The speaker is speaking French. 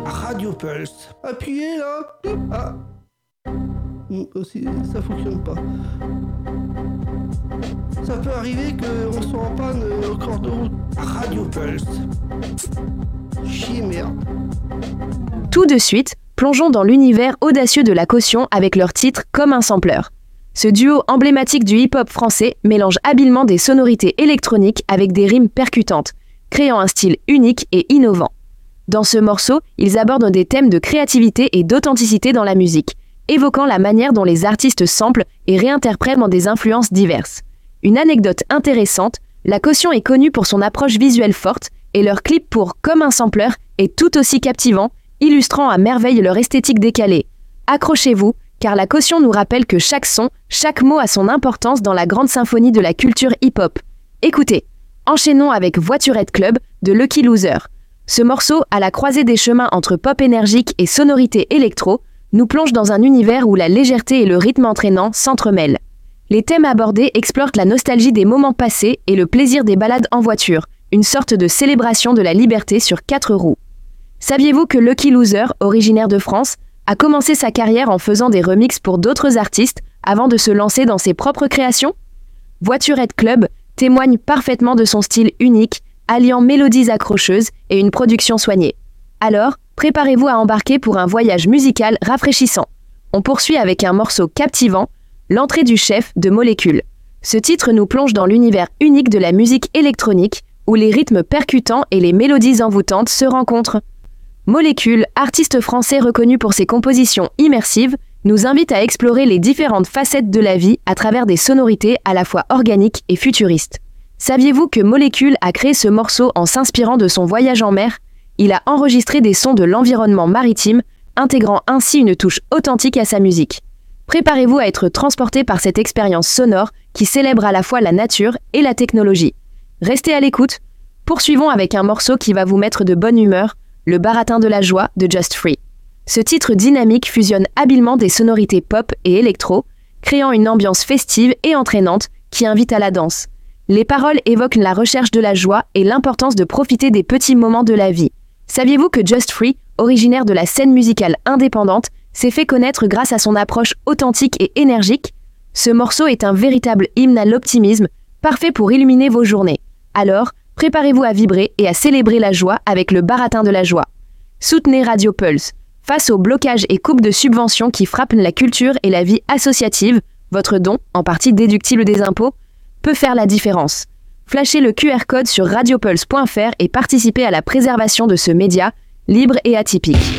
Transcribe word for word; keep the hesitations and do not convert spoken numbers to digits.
Radio Pulse. Appuyez là. Ah. Aussi, ça fonctionne pas. Ça peut arriver qu'on soit en panne au cours de route. Radio Pulse. Chier merde. Tout de suite, plongeons dans l'univers audacieux de la caution avec leur titre Comme un sampleur. Ce duo emblématique du hip-hop français mélange habilement des sonorités électroniques avec des rimes percutantes, créant un style unique et innovant. Dans ce morceau, ils abordent des thèmes de créativité et d'authenticité dans la musique, évoquant la manière dont les artistes samplent et réinterprètent dans des influences diverses. Une anecdote intéressante, la caution est connue pour son approche visuelle forte et leur clip pour Comme un sampleur est tout aussi captivant, illustrant à merveille leur esthétique décalée. Accrochez-vous, car la caution nous rappelle que chaque son, chaque mot a son importance dans la grande symphonie de la culture hip-hop. Écoutez, enchaînons avec Voiturette Club de Lucky Loser. Ce morceau, à la croisée des chemins entre pop énergique et sonorité électro, nous plonge dans un univers où la légèreté et le rythme entraînant s'entremêlent. Les thèmes abordés explorent la nostalgie des moments passés et le plaisir des balades en voiture, une sorte de célébration de la liberté sur quatre roues. Saviez-vous que Lucky Loser, originaire de France, a commencé sa carrière en faisant des remixes pour d'autres artistes avant de se lancer dans ses propres créations ? Voiturette Club témoigne parfaitement de son style unique, alliant mélodies accrocheuses et une production soignée. Alors, préparez-vous à embarquer pour un voyage musical rafraîchissant. On poursuit avec un morceau captivant, L'entrée du chef de Molécule. Ce titre nous plonge dans l'univers unique de la musique électronique, où les rythmes percutants et les mélodies envoûtantes se rencontrent. Molécule, artiste français reconnu pour ses compositions immersives, nous invite à explorer les différentes facettes de la vie à travers des sonorités à la fois organiques et futuristes. Saviez-vous que Molécule a créé ce morceau en s'inspirant de son voyage en mer ? Il a enregistré des sons de l'environnement maritime, intégrant ainsi une touche authentique à sa musique. Préparez-vous à être transporté par cette expérience sonore qui célèbre à la fois la nature et la technologie. Restez à l'écoute. Poursuivons avec un morceau qui va vous mettre de bonne humeur, Le baratin de la joie de Just Free. Ce titre dynamique fusionne habilement des sonorités pop et électro, créant une ambiance festive et entraînante qui invite à la danse. Les paroles évoquent la recherche de la joie et l'importance de profiter des petits moments de la vie. Saviez-vous que Just Free, originaire de la scène musicale indépendante, s'est fait connaître grâce à son approche authentique et énergique ? Ce morceau est un véritable hymne à l'optimisme, parfait pour illuminer vos journées. Alors, préparez-vous à vibrer et à célébrer la joie avec le baratin de la joie. Soutenez Radio Pulse. Face aux blocages et coupes de subventions qui frappent la culture et la vie associative, votre don, en partie déductible des impôts, peut faire la différence. Flashez le Q R code sur radiopulse point f r et participez à la préservation de ce média libre et atypique.